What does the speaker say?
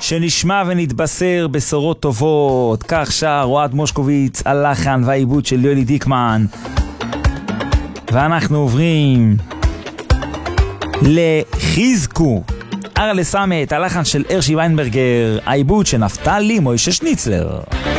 שנשמע ונתבשר בשורות טובות. כך שר אוהד מושקוביץ, הלחן והעיבוד של יולי דיקמן. ואנחנו עוברים לחיזקו ארלה סמת, הלחן של הרשי ויינברגר, העיבוד של נפתלי מוישה שניצלר.